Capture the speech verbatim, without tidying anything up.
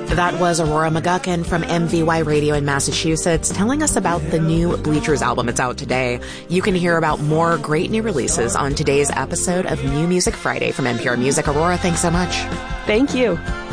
That was Aurora McGuckin from M V Y Radio in Massachusetts telling us about the new Bleachers album. It's out today. You can hear about more great new releases on today's episode of New Music Friday from N P R Music. Aurora, thanks so much. Thank you.